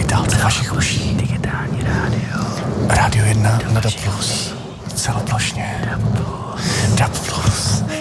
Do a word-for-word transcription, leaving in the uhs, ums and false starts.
dálce vašich uší. Digitální rádio. Rádio jedna na D A B plus. Celoplošně. D A B plus. D A B plus.